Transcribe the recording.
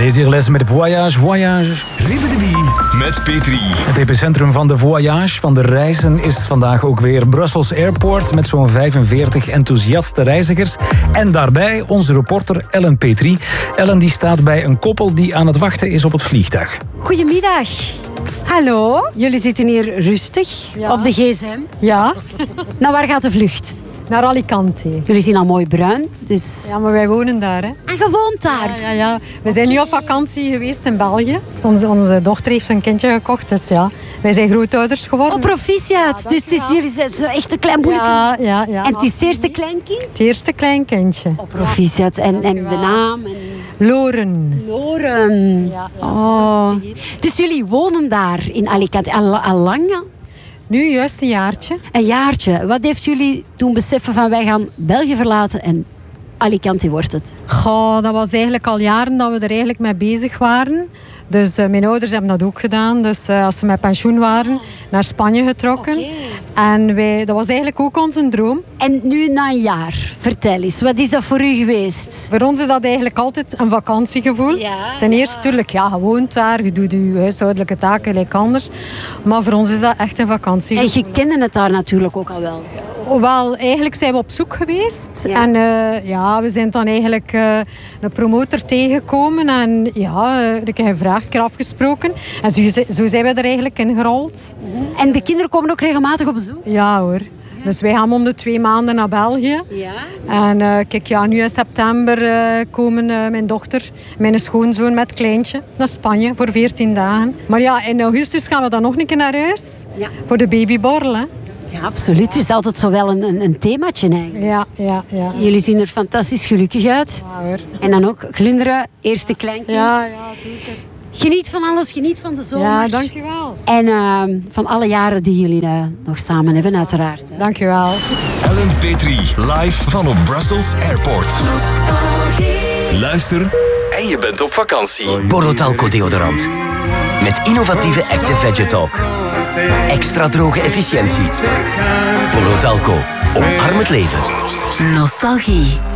Deze hier les met Voyage. Ribbedebie met Petri. Het epicentrum van de voyage, van de reizen, is vandaag ook weer Brussels Airport met zo'n 45 enthousiaste reizigers. En daarbij onze reporter Ellen Petri. Ellen die staat bij een koppel die aan het wachten is op het vliegtuig. Goedemiddag. Hallo, jullie zitten hier rustig op de gsm. Ja, Nou, waar gaat de vlucht? naar Alicante. Jullie zien al mooi bruin, dus... Ja, maar wij wonen daar, hè. En je woont daar? Ja. We zijn nu op vakantie geweest in België. Onze dochter heeft een kindje gekocht, dus ja. Wij zijn grootouders geworden. Oh, proficiat. Ja, dus het is, jullie zijn zo echt een klein boeletje. Ja. En het is het eerste kleinkind? Het eerste kleinkindje. Oh, proficiat. En de naam? Loren. Loren. Ja, Oh. Dus jullie wonen daar in Alicante al lang? Ja? Nu juist een jaartje. Een jaartje. Wat heeft jullie toen beseffen van wij gaan België verlaten en Alicante wordt het? Goh, dat was eigenlijk al jaren dat we er eigenlijk mee bezig waren. Dus mijn ouders hebben dat ook gedaan. Dus als ze met pensioen waren, naar Spanje getrokken. Oké. En dat was eigenlijk ook onze droom. En nu na een jaar, vertel eens, wat is dat voor u geweest? Voor ons is dat eigenlijk altijd een vakantiegevoel. Ja, Ten eerste, tuurlijk, ja, je woont daar, je doet je huishoudelijke taken gelijk anders. Maar voor ons is dat echt een vakantiegevoel. En je kende het daar natuurlijk ook al wel. Wel, eigenlijk zijn we op zoek geweest. Ja. En we zijn dan eigenlijk een promotor tegengekomen. En ja, ik heb een keer afgesproken. En zo zijn we er eigenlijk ingerold. En de kinderen komen ook regelmatig op bezoek? Ja hoor. Dus wij gaan om de 2 maanden naar België. Ja. En nu in september komen mijn dochter, mijn schoonzoon met kleintje naar Spanje voor 14 dagen. Maar ja, in augustus gaan we dan nog een keer naar huis. Ja. Voor de babyborrel, hè. Ja, absoluut. Het is altijd zo wel een themaatje eigenlijk. Ja. Jullie zien er fantastisch gelukkig uit. Ja, hoor. En dan ook glunderen, eerste kleinkind. Ja, zeker. Geniet van alles, geniet van de zomer. Ja, dankjewel. En van alle jaren die jullie nog samen hebben, uiteraard. Hè. Dankjewel. Ellen Petri, live van op Brussels Airport. Luister en je bent op vakantie. Borotalco deodorant. Met innovatieve Active Vegetalk. Extra droge efficiëntie. Borotalco. Omarm het leven. Nostalgie.